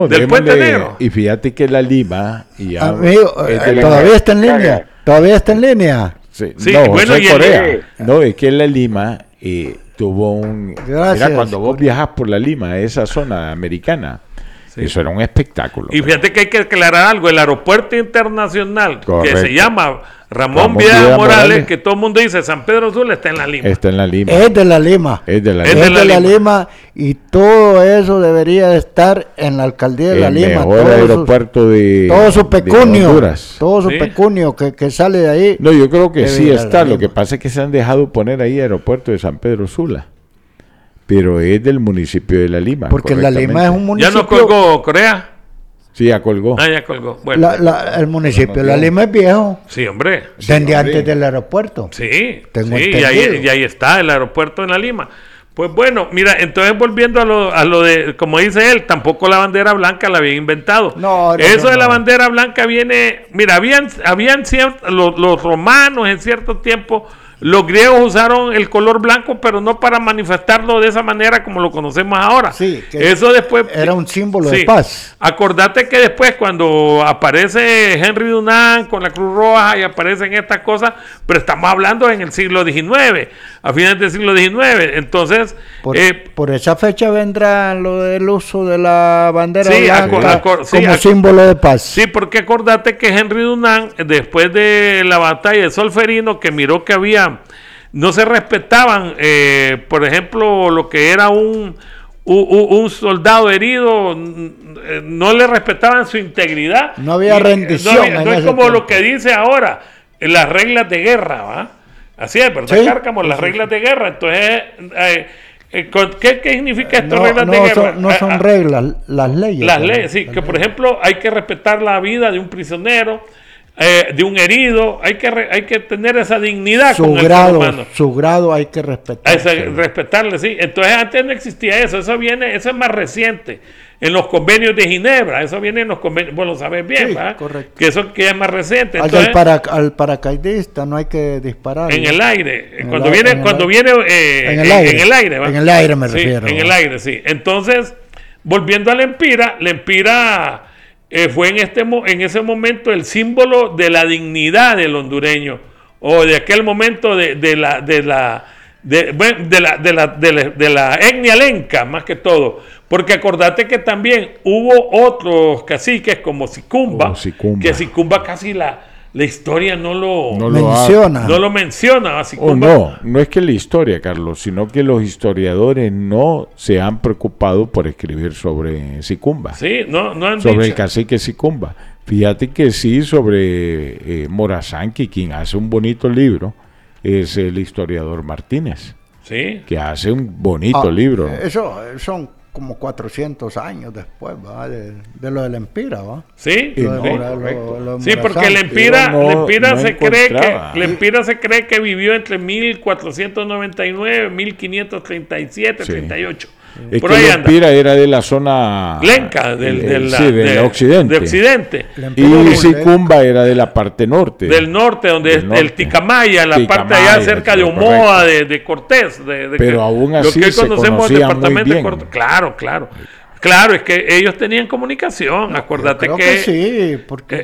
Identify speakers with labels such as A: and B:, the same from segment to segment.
A: del Puente Negro.
B: Y fíjate que la Lima...
C: Amigo, todavía está en línea. Todavía está en línea.
A: Sí,
B: no,
A: bueno,
B: y Corea. No, es que la Lima tuvo un...
C: Gracias.
B: Mira, cuando vos viajas por la Lima, esa zona americana, eso era un espectáculo.
A: Y fíjate que hay que aclarar algo. El aeropuerto internacional,
B: Correcto,
A: que se llama Ramón Vidal Morales, que todo el mundo dice San Pedro Sula, está en la Lima.
B: Está en la Lima.
C: Es de la Lima.
B: Es de la
A: Es
B: Lima.
A: de la
C: Lima. Y todo eso debería de estar en la alcaldía de la Lima.
B: El mejor aeropuerto de
C: todo su pecunio.
B: Honduras.
C: Todo su pecunio que sale de ahí.
B: No, yo creo que sí está. Lo que pasa es que se han dejado poner ahí aeropuerto de San Pedro Sula. Pero es del municipio de La Lima.
C: Porque La Lima es un municipio...
A: ¿Ya no colgó Corea?
B: Sí, ya colgó.
A: Ya colgó. Bueno.
C: El municipio de La Lima es viejo.
A: Sí, hombre.
C: Desde antes del aeropuerto.
A: Sí,
C: Tengo
A: y
C: entendido.
A: ahí está el aeropuerto en La Lima. Pues bueno, mira, entonces volviendo a lo de, como dice él, tampoco la bandera blanca la habían inventado. Eso de la bandera blanca viene, mira, habían los romanos en cierto tiempo, los griegos usaron el color blanco, pero no para manifestarlo de esa manera como lo conocemos ahora.
C: Sí,
A: eso después
C: era un símbolo de paz.
A: Acordate que después cuando aparece Henry Dunant con la Cruz Roja y aparecen estas cosas, pero estamos hablando en el siglo XIX, a finales del siglo XIX. Entonces,
C: por esa fecha vendrá lo del uso de la bandera blanca como símbolo de paz.
A: Sí, porque acordate que Henry Dunant, después de la batalla de Solferino, que miró que no se respetaban, por ejemplo, lo que era un soldado herido, no le respetaban su integridad.
C: No había rendición.
A: No es como lo que dice ahora, las reglas de guerra, ¿va? Así es, ¿verdad, Cárcamo? Las reglas de guerra. Entonces, ¿qué significa esto, reglas de guerra?
C: No son reglas, las leyes.
A: Las leyes, sí, que por ejemplo hay que respetar la vida de un prisionero, de un herido, hay que tener esa dignidad
C: con el ser humano. Su grado hay que
A: respetarle, sí. Entonces antes no existía eso es más reciente. En los convenios de Ginebra, eso viene en los convenios, vos lo sabes bien,
C: sí,
A: ¿verdad?
C: Correcto.
A: Que eso es más reciente.
C: Entonces, al paracaidista no hay que disparar.
A: En el aire, cuando viene en el aire, ¿va?
C: En el aire me refiero.
A: En el aire, sí. Entonces, volviendo a la Empira fue en ese momento el símbolo de la dignidad del hondureño, o de aquel momento de la etnia lenca, más que todo, porque acordate que también hubo otros caciques como Sicumba, que Sicumba casi la historia no lo menciona a Sicumba.
B: No es que la historia, Carlos, sino que los historiadores no se han preocupado por escribir sobre Sicumba.
A: Sí, no han
B: sobre
A: dicho.
B: El cacique Sicumba. Fíjate que sí, sobre Morazán, quien hace un bonito libro, es el historiador Martínez.
A: Sí.
B: Que hace un bonito libro.
C: Eso son como 400 años después, ¿va? De lo de la Empira, ¿va?
A: Sí,
C: sí,
A: porque la Empira se cree que vivió entre 1499 1537, 38.
B: Es que la Empira era de la zona
A: lenca del
B: occidente.
A: De occidente.
B: Y Sicumba era de la parte norte.
A: Del norte, donde es el Ticamaya, la parte allá cerca de Omoa, de Cortés.
B: Pero aún así
A: lo que
B: se
A: conocemos
B: conocían
A: departamento
B: muy bien.
A: de Cortés. Claro, es que ellos tenían comunicación. Acuérdate
C: creo que sí, porque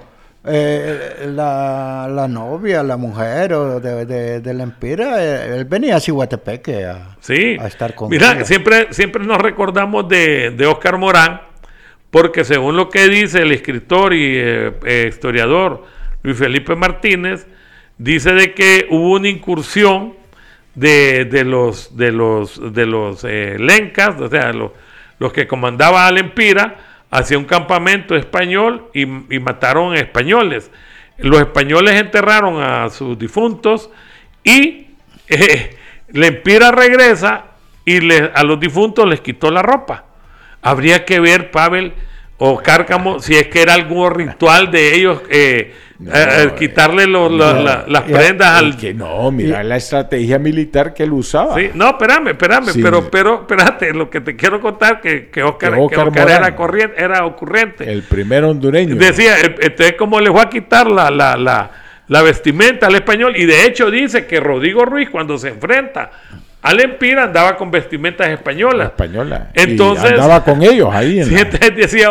C: la novia, la mujer de la Empira, él venía a Cihuatepeque a estar con
A: mira,
C: ella.
A: siempre nos recordamos de Óscar Morán, porque según lo que dice el escritor y historiador Luis Felipe Martínez, dice de que hubo una incursión de los lencas, o sea, los que comandaban a la Empira, hacia un campamento español y mataron españoles. Los españoles enterraron a sus difuntos y la Empira regresa y a los difuntos les quitó la ropa. Habría que ver, Pavel o Cárcamo, si es que era algún ritual de ellos quitarle las prendas al...
B: Que no, mira la estrategia militar que él usaba.
A: Sí, no, espérame, sí. pero espérate, lo que te quiero contar que Óscar era ocurrente.
B: El primer hondureño.
A: Decía, entonces como le fue a quitar la vestimenta al español, y de hecho dice que Rodrigo Ruiz, cuando se enfrenta Alempira andaba con vestimentas españolas.
B: Entonces, y andaba con ellos ahí.
A: Entonces decía,